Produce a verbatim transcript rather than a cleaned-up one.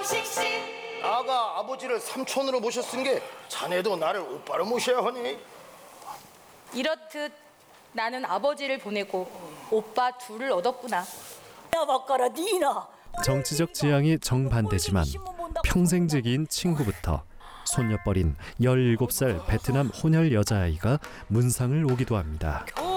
나가 아버지를 삼촌으로 모셨은 게 자네도 나를 오빠로 모셔야 하니. 이렇듯 나는 아버지를 보내고 오빠 둘을 얻었구나. 야 바꿔라 니나. 정치적 지향이 정반대지만 평생지기인 친구부터 손녀뻘인 열일곱 살 베트남 혼혈 여자아이가 문상을 오기도 합니다.